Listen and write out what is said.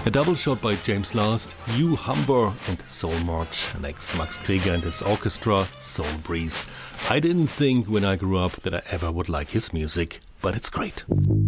A double shot by James Last, You Humber and Soul March. Next, Max Krieger and his orchestra, Soul Breeze. I didn't think when I grew up that I ever would like his music, but it's great.